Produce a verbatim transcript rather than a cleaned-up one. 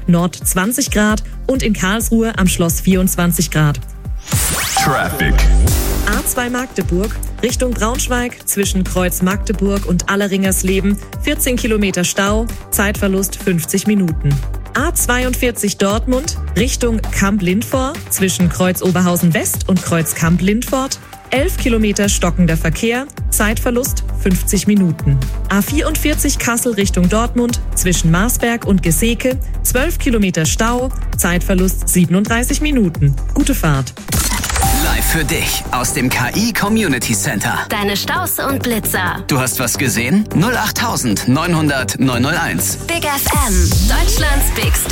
Nord zwanzig Grad und in Karlsruhe am Schloss vierundzwanzig Grad. Traffic. A zwei Magdeburg, Richtung Braunschweig, zwischen Kreuz Magdeburg und Alleringersleben, vierzehn Kilometer Stau, Zeitverlust fünfzig Minuten. A zweiundvierzig Dortmund, Richtung Kamp-Lindfort, zwischen Kreuz Oberhausen West und Kreuz Kamp-Lindfort, elf Kilometer stockender Verkehr, Zeitverlust fünfzig Minuten. A vierundvierzig Kassel Richtung Dortmund, zwischen Marsberg und Geseke, zwölf Kilometer Stau, Zeitverlust siebenunddreißig Minuten. Gute Fahrt. Live für dich aus dem K I Community Center. Deine Staus und Blitzer. Du hast was gesehen? null acht neunhundert neunhundert neunhunderteins. Big F M, Deutschlands Big Station.